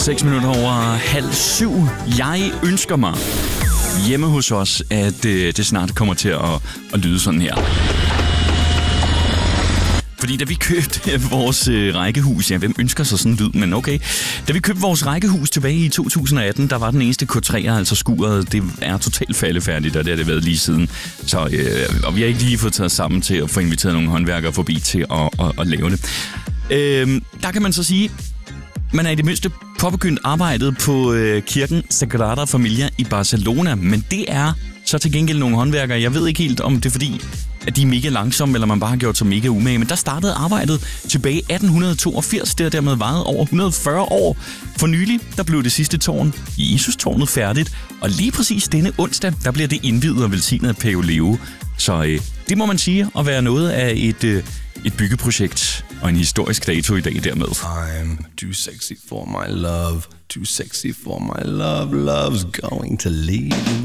6:06. Jeg ønsker mig hjemme hos os, at det snart kommer til at lyde sådan her. Fordi da vi købte vores rækkehus, ja, hvem ønsker sig sådan en lyd, men okay. Da vi købte vores rækkehus tilbage i 2018, der var den eneste K3'er, altså skuret, det er totalt faldefærdigt, og det har det været lige siden. Så, og vi har ikke lige fået taget sammen til at få inviteret nogle håndværkere forbi til at lave det. Der kan man så sige, man er i det mindste påbegyndt arbejdet på kirken Sagrada Familia i Barcelona, men det er så til gengæld nogle håndværkere. Jeg ved ikke helt, om det er fordi, at de er mega langsomme, eller man bare har gjort sig mega umage, men der startede arbejdet tilbage i 1882. Det har dermed varet over 140 år. For nylig, der blev det sidste tårn, Jesus-tårnet, færdigt, og lige præcis denne onsdag, der bliver det indviet og velsignet af Pave Leo. Så det må man sige at være noget af et byggeprojekt og en historisk dato i dag dermed. I'm too sexy for my love, too sexy for my love, love's going to leave.